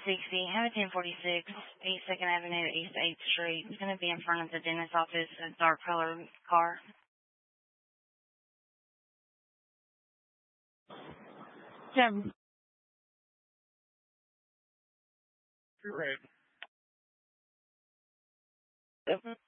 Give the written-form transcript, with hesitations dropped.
have a 1046 East 2nd Avenue, East 8th Street. It's going to be in front of the dentist's office, a dark colored car. Jim. You're right. Yep.